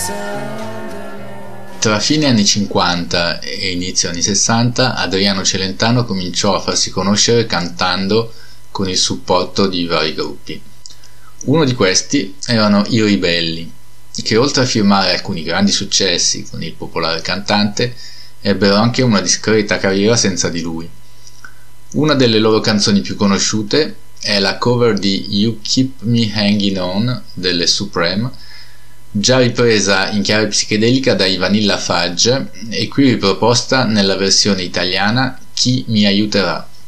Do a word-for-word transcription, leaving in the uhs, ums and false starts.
Tra fine anni cinquanta e inizio anni sessanta Adriano Celentano cominciò a farsi conoscere cantando con il supporto di vari gruppi. Uno di questi erano i Ribelli, che oltre a firmare alcuni grandi successi con il popolare cantante, ebbero anche una discreta carriera senza di lui. Una delle loro canzoni più conosciute è la cover di You Keep Me Hanging On delle Supreme, già ripresa in chiave psichedelica dai Vanilla Fudge e qui riproposta nella versione italiana Chi mi aiuterà.